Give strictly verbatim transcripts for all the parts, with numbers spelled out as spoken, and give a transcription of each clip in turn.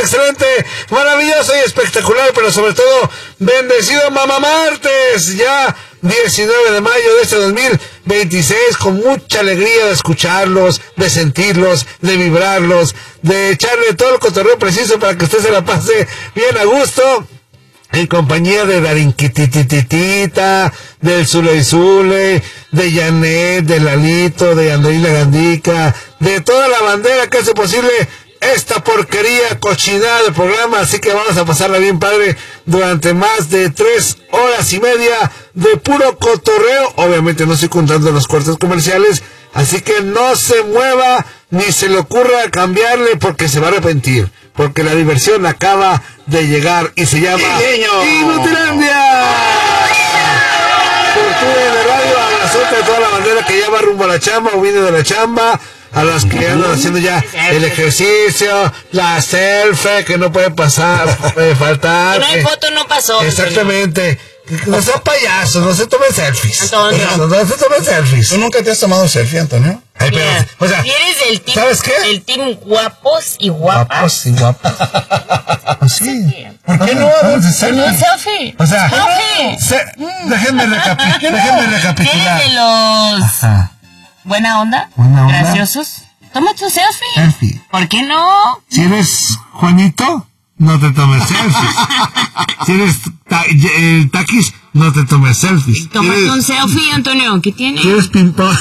excelente, maravilloso y espectacular, pero sobre todo, bendecido Mamá Martes, ya diecinueve de mayo de este dos mil veintiséis, con mucha alegría de escucharlos, de sentirlos, de vibrarlos, de echarle todo el cotorreo preciso para que usted se la pase bien a gusto, en compañía de Darinquitititita, del Zule y Zule, de Janet, de Lalito, de Andreina Gandica, de toda la bandera que hace posible esta porquería cochinada del programa. Así que vamos a pasarla bien padre durante más de tres horas y media de puro cotorreo. Obviamente no estoy contando los cortes comerciales, así que no se mueva ni se le ocurra cambiarle, porque se va a arrepentir, porque la diversión acaba de llegar y se llama Inutilandia. Por tu de radio, abrazote a toda la bandera que ya va rumbo a la chamba o viene de la chamba, a las que andan haciendo ya el ejercicio, la selfie que no puede pasar, no puede faltar. No hay foto, no pasó. Exactamente. No sean payasos, no se tomen selfies. Antonio. No, no se tomen selfies. ¿Tú nunca te has tomado selfie, Antonio? Ay, pero, Mira, o sea, si eres del team, ¿sabes qué? del team guapos y guapas. Guapos y guapas. Pues sí. ¿Por qué no? Vamos a hacer Un selfie. O sea, selfie. se, déjenme, recapi déjenme recapitular. ¿Eres de los Ajá. buena onda? Buena onda. Graciosos. Toma tu selfie. Selfie. ¿Por qué no? Si eres Juanito, no te tomes selfies. Si eres ta el Taquis, no te tomes selfies. Tómate si eres, un selfie, Antonio. ¿Qué tiene? Si eres ping-pong.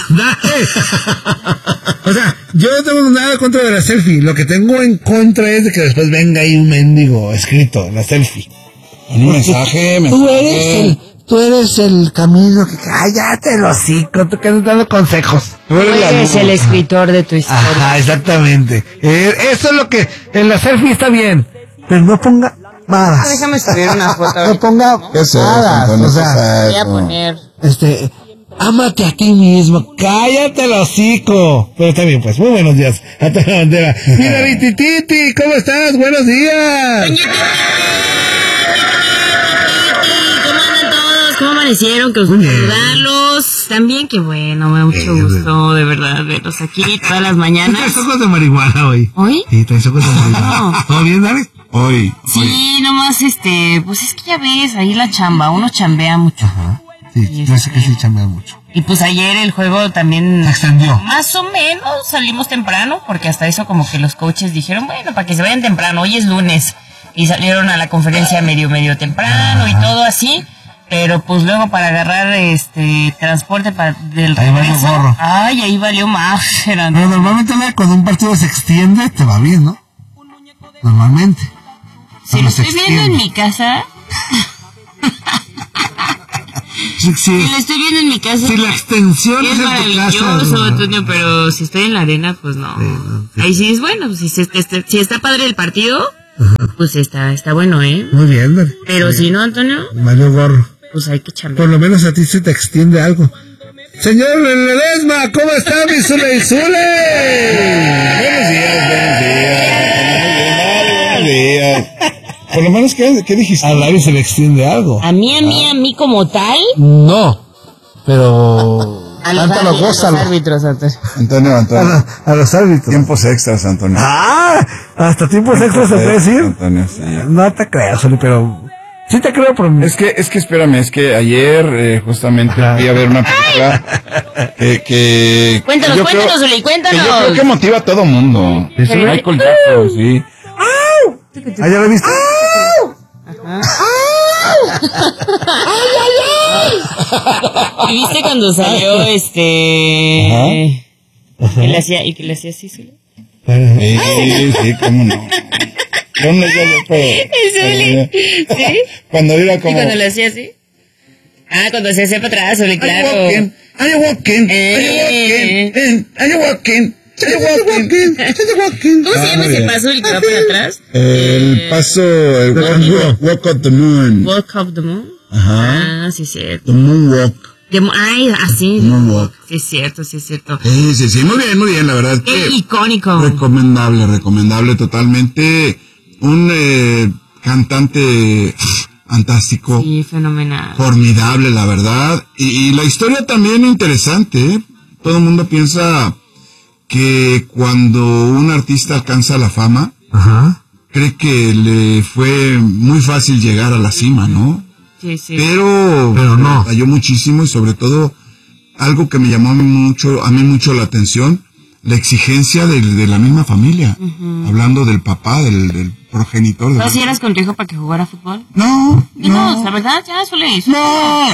O sea, yo no tengo nada contra de la selfie. Lo que tengo en contra es de que después venga ahí un mendigo escrito en la selfie. Un mensaje, mensaje. Tú eres el, tú eres el camino que... Cállate el hocico, tú que estás dando consejos. Tú eres la luz. el escritor de tu historia. Ajá, exactamente. Eh, eso es lo que en la selfie está bien, pero no ponga madas. Déjame subir una foto. No ponga ¿Qué es eso, madas, Antonio? o ¿Qué sea, es Voy a eso? poner. este, ámate a ti mismo, cállate el hocico. Pero está bien, pues, muy buenos días a toda la bandera. Mira, Vitititi, ¿cómo estás? Buenos días. ¿Cómo andan todos? ¿Cómo amanecieron? Que os Muy gusta bien. saludarlos. También, que bueno, me da mucho Bien, gusto, de verdad, verlos aquí todas las Tú mañanas. traes ojos de marihuana hoy. ¿Hoy? Sí, traes ojos de marihuana. No. ¿Todo bien, Dani? Hoy, hoy. Sí, nomás este, pues es que ya ves, ahí la chamba, uno chambea mucho. Ajá. Sí, Y yo sé que este- sí chambea mucho. Y pues ayer el juego también Se extendió. más o menos salimos temprano, porque hasta eso como que los coaches dijeron, bueno, para que se vayan temprano, hoy es lunes, y salieron a la conferencia medio, medio temprano y todo así, pero pues luego para agarrar este transporte para del Ahí valió regreso, gorro. ay, ahí valió más. Pero normalmente ¿no? Cuando un partido se extiende, te va bien, ¿no? Normalmente. Si Cuando lo se estoy viendo en extiende. mi casa, Sí, sí. si lo estoy viendo en mi casa, Si la extensión es es en tu casa. maravilloso, ¿no? Antonio, pero si estoy en la arena, pues no. Sí, no, sí. Ahí sí es bueno, pues, si, se- este- si está padre el partido, pues está, está bueno, ¿eh? Muy bien, Dani. Pero Muy si bien. no, Antonio, Valió gorro. pues hay que chambear. Por lo menos a ti se te extiende algo. Señor Ledesma, ¿cómo está mi Zule y Zule? Buenos días, buenos días. Buenos días. Por lo menos, ¿qué, qué dijiste? A Larry se le extiende algo. A mí, a mí, a mí como tal, No, pero... a los, cántalo, árbitros, gózalo. árbitros, Antonio. Antonio, A, Antonio. la- a los árbitros. Tiempos extras, Antonio. Ah, hasta tiempos extras se puede decir. Antonio, sí. No te creas, Zule, pero... Sí te creo por mí. Es que, es que espérame, es que ayer eh, justamente Ajá. fui a ver una película que, que Cuéntanos, yo cuéntanos, creo- Zuli, cuéntanos. que yo creo que motiva a todo mundo. ¿Sí, Zuli? Michael Jackson, sí. ¿Ah, ya lo viste? ¿Y viste cuando salió este... Que le hacía, y que le hacía así, Zuli? Sí, sí, sí, cómo no. Yo no sé, pero... Zuli, ¿sí? Cuando era ¿Y como... cuando le hacía así? Ah, cuando se hacía para atrás, Zuli, claro. Are you walking? Are you walking? Are you walking? Are you walking? Are you walking? Are you walking? ¿Cómo se llama ese paso, el que va para atrás? El paso, el Del canguro. walk, walk of the moon. Walk of the Moon. Ajá. Ah, sí, cierto. The moonwalk. De mo- Ay, así. Moonwalk. Sí, es cierto, sí, es cierto. Sí, sí, sí, muy bien, muy bien, la verdad Qué que... icónico. Recomendable, recomendable totalmente. Un eh, cantante fantástico, Sí, fenomenal. formidable, la verdad. Y, y la historia también interesante, ¿eh? Todo el mundo piensa que cuando un artista alcanza la fama, Ajá. cree que le fue muy fácil llegar a la cima, ¿no? Sí, sí. Pero, Pero no. Falló muchísimo y sobre todo algo que me llamó a mí mucho, a mí mucho la atención, la exigencia de, de la misma familia. Uh-huh. Hablando del papá, del, del progenitor. ¿No si eras con tu hijo para que jugara fútbol? No, Digo, no. la verdad, ya suele ir. No,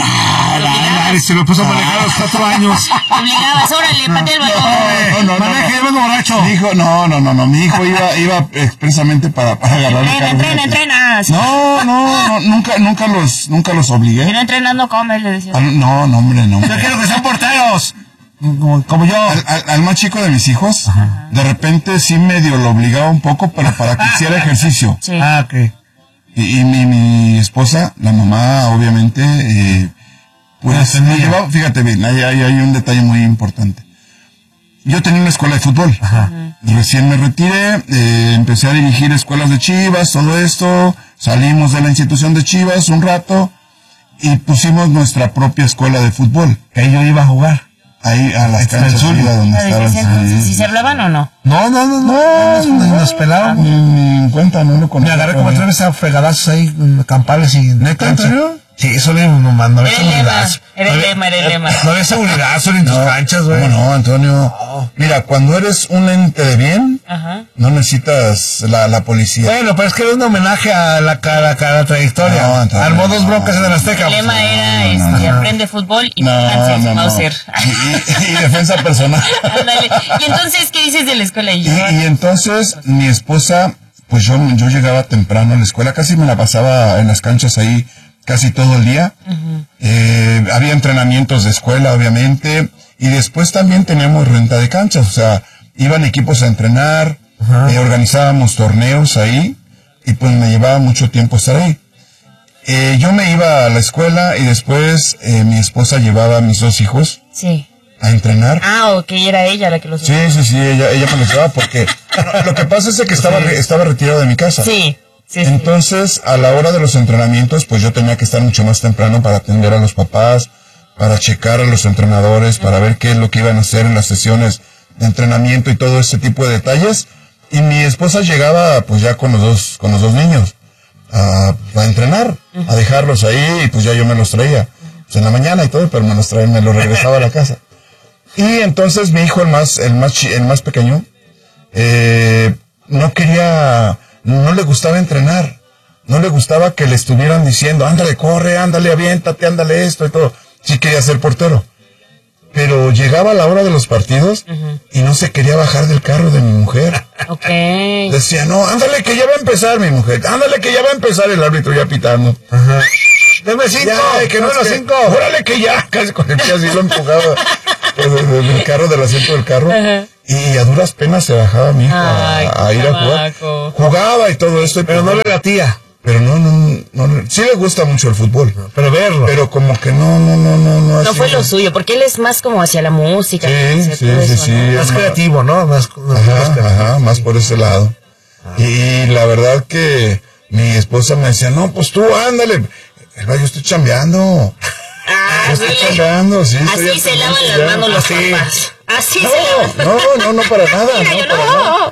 ah, se lo puso a manejar a los cuatro años. Obligabas, órale, patea el balón. No, no, no. Maneje, vengo borracho. Mi hijo, no, no, no, no. Mi hijo iba, iba expresamente para, para agarrar el Entrena, carro. entrena, entrenas. No, no, no, nunca, nunca los, nunca los obligué. Si no entrenas, no comes, le decía. Ah, no, no, hombre, no. Yo quiero que sean porteros. Como, como yo. Al, al, al más chico de mis hijos, ajá, de repente sí medio lo obligaba un poco, pero para que hiciera ejercicio. Sí. Ah, ok. Y, y mi, mi esposa, la mamá, obviamente, eh, pues me llevaba, fíjate bien, hay, hay, hay un detalle muy importante. Yo tenía una escuela de fútbol. Ajá. Recién me retiré, eh, empecé a dirigir escuelas de Chivas, todo esto, salimos de la institución de Chivas un rato y pusimos nuestra propia escuela de fútbol. Que ahí yo iba a jugar. Ahí a las canchas donde estaban. ¿Si ¿Sí se hablaban o no? No, no, no, no, no, nos, nos pelaban. Ni, ni en cuenta, no lo conozco. Me agarré como tres veces a fregadazos ahí, campales y... ¿Neta, en serio? Sí, eso le no, no había Era el lema, seguridad. era el lema, era el lema. No había seguridad solo en tus No, canchas, güey. ¿cómo no, Antonio? No. Mira, cuando eres un ente de bien, ajá, no necesitas la, la policía. Bueno, pero es que era un homenaje a la, a la, a la trayectoria. No, Antonio, Armó dos broncas en el Azteca. el lema era, no, este, no, no. aprende fútbol y No, Francis no, no. Mauser. Y, y, y defensa personal. Ándale. Y entonces, ¿qué dices de la escuela? Y, y entonces, mi esposa, pues yo, yo llegaba temprano a la escuela, casi me la pasaba en las canchas ahí casi todo el día. Uh-huh. Eh, había entrenamientos de escuela, obviamente, y después también teníamos renta de canchas, o sea, iban equipos a entrenar, uh-huh, eh, organizábamos torneos ahí, y pues me llevaba mucho tiempo estar ahí. Eh, yo me iba a la escuela y después eh, mi esposa llevaba a mis dos hijos. Sí. A entrenar. Ah, ok, era ella la que los... Sí, sí, sí, ella, ella me los llevaba porque lo que pasa es que estaba, estaba retirado de mi casa. Sí. Sí, entonces, sí, a la hora de los entrenamientos, pues yo tenía que estar mucho más temprano para atender a los papás, para checar a los entrenadores, para ver qué es lo que iban a hacer en las sesiones de entrenamiento y todo ese tipo de detalles. Y mi esposa llegaba, pues ya con los dos, con los dos niños, a, a entrenar, uh-huh, a dejarlos ahí, y pues ya yo me los traía, pues en la mañana y todo, pero me los traía, me los regresaba a la casa. Y entonces mi hijo, el más, el más, el más pequeño, eh, no quería, no le gustaba entrenar, no le gustaba que le estuvieran diciendo, ándale, corre, ándale, aviéntate, ándale esto y todo. Sí quería ser portero. Pero llegaba la hora de los partidos, uh-huh, y no se quería bajar del carro de mi mujer. Okay. Decía, no, ándale que ya va a empezar mi mujer, ándale que ya va a empezar el árbitro ya pitando. Ajá. Deme cinco, ya, que no los cinco. Órale que ya, casi con el pie así lo empujaba del carro, del asiento del carro. Uh-huh. Y a duras penas se bajaba mi hijo a, a ir a jugar. Jugaba y todo esto, pero no le latía. Pero no, no, no, sí le gusta mucho el fútbol. Pero verlo. Pero como que no, no, no, no, no. No fue lo suyo, porque él es más como hacia la música. Sí, sí, sí, eso, sí. ¿no? Más creativo, ¿no? Más, ajá, más, ajá, más por ese lado. Ah. Y la verdad que mi esposa me decía, no, pues tú ándale. Yo estoy chambeando. Ah, yo estoy chambeando, sí. Así se lavan las manos los papás. Así no, se lavan. No, no, no, para nada. Mira, no, yo para no. nada.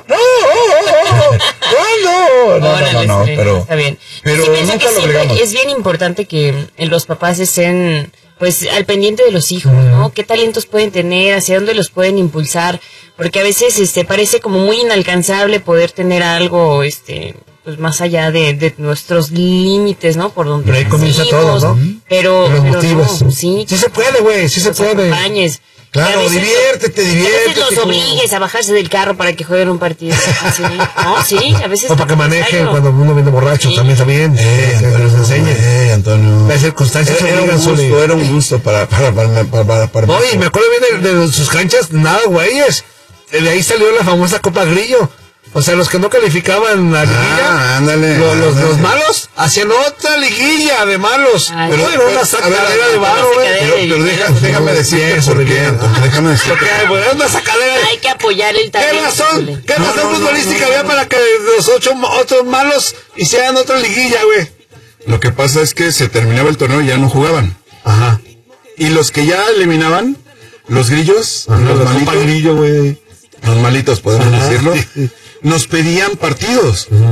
No, no, no, no, no, no, pero, está bien. pero sí, nunca que lo obligamos. Es bien importante que los papás estén, pues, al pendiente de los hijos, ¿no? ¿Qué talentos pueden tener? ¿Hacia dónde los pueden impulsar? Porque a veces, este, parece como muy inalcanzable poder tener algo, este, pues, más allá de, de nuestros límites, ¿no? Por donde pero ahí comienza todo, ¿no? Pero, los pero motivos. No, sí. Sí se puede, güey, sí se puede. Acompañes. Claro, veces, diviértete, diviértete. A veces los obligues a bajarse del carro para que jueguen un partido. Así, no, sí, a veces. O para que manejen cuando uno viene borracho, sí, también está bien. Eh, que Antonio, les enseñe. Eh, Antonio. Las circunstancias era, era un gusto, Zuli. era un gusto para, para, para, para, para, para no, y me acuerdo bien de, de sus canchas, nada, güeyes. De ahí salió la famosa Copa Grillo. O sea, los que no calificaban a liguilla, ah, ándale, los, los, ándale. los malos hacían otra liguilla de malos. Ay, pero era una sacadera de barro, güey. Pero, pero deja, déjame decirte por qué, Antonio, déjame decirte. Porque güey, era una sacadera. Hay que apoyar el talento. ¿Qué razón? ¿Qué no, razón no, futbolística no, no, había no. para que los ocho otros malos hicieran otra liguilla, güey? Lo que pasa es que se terminaba el torneo y ya no jugaban. Ajá. Y los que ya eliminaban, los grillos, Ajá, los la malitos, Copa Grillo, güey. los malitos podemos Ajá. decirlo, nos pedían partidos. Uh-huh.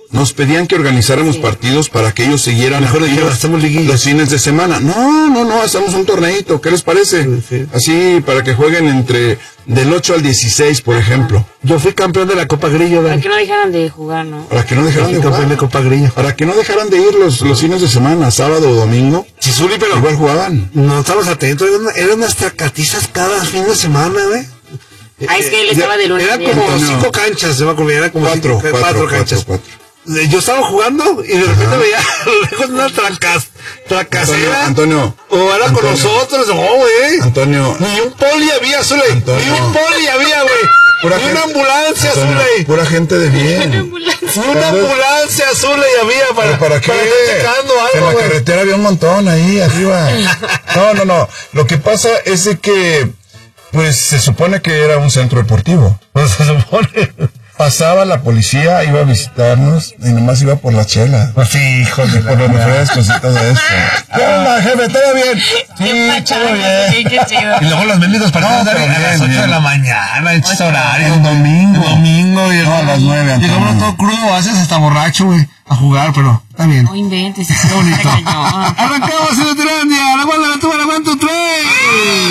nos pedían que organizáramos sí. partidos para que ellos siguieran mejor dijeron, hacemos liguilla los fines de semana. No, no, no, hacemos un torneito, ¿qué les parece? Sí, sí. Así, para que jueguen entre del ocho al dieciséis, por ejemplo. Yo fui campeón de la Copa Grillo, Dani. Para que no dejaran de jugar, ¿no? Para que no dejaran de jugar. de Copa Grillo. Para que no dejaran de ir los, los fines de semana, sábado o domingo. Sí, Zuli, pero igual jugaban. No estamos atentos, eran, eran unas tracatizas cada fin de semana, güey. Ah, es que él estaba de lunes. Eran como Antonio. cinco canchas, se me acuerdo, eran como cuatro, cinco, cuatro, cuatro, cuatro canchas. Cuatro, cuatro. Yo estaba jugando y de repente Ajá. veía a lo lejos una tracas, tracasera. Antonio, Antonio. O era con nosotros, no, güey. Antonio. Ni un poli había, Zuli. Ni un poli había, güey. Pura ni gente, una ambulancia, Zuli. Pura gente de bien. Ni una ambulancia, Zuli, había para, ¿para qué? Para estar checando algo, en la güey. carretera había un montón ahí arriba. No, no, no. Lo que pasa es de que, pues, se supone que era un centro deportivo. Pues se supone. Pasaba la policía, iba a visitarnos y nomás iba por la chela. Pues sí, hijos de por los refrescos y todo eso. ¿Qué onda, jefe? ¿Todo bien? Sí, todo bien. Qué chido. Y luego los benditos partidos no, a las ocho de la mañana, en estos horarios, domingo. Domingo, y no, a las nueve. Llegamos todo crudo, haces hasta borracho, güey, a jugar, pero está bien. No inventes, qué bonito. Arrancamos en Veterandia, la guarda, la tuba, la one, two, three.